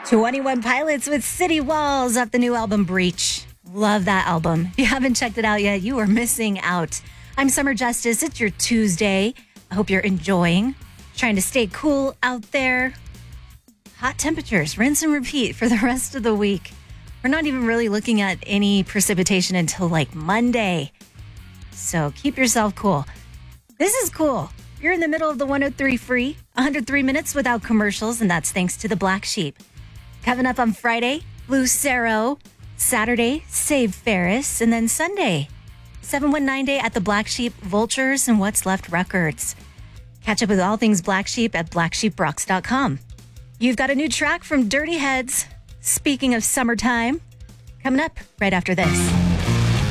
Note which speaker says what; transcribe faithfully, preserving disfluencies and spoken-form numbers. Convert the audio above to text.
Speaker 1: twenty-one Pilots with City Walls off the new album Breach. Love that album. If you haven't checked it out yet, you are missing out. I'm Summer Justice. It's your Tuesday. I hope you're enjoying. Trying to stay cool out there. Hot temperatures, rinse and repeat for the rest of the week. We're not even really looking at any precipitation until like Monday. So keep yourself cool. This is cool. You're in the middle of the one oh three free, one hundred three minutes without commercials, and that's thanks to the Black Sheep. Coming up on Friday, Lucero. Saturday, Save Ferris. And then Sunday, seven one nine Day at the Black Sheep, Vultures, and What's Left Records. Catch up with all things Black Sheep at black sheep rocks dot com. You've got a new track from Dirty Heads. Speaking of summertime, coming up right after this.